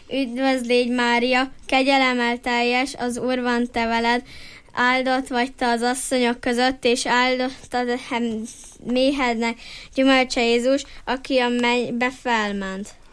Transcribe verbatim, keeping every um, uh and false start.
Üdvözlégy Mária, kegyelemmel teljes, az Úr van te veled, áldott vagy te az asszonyok között, és áldott a méhednek gyümölcse Jézus, aki a mennybe felment.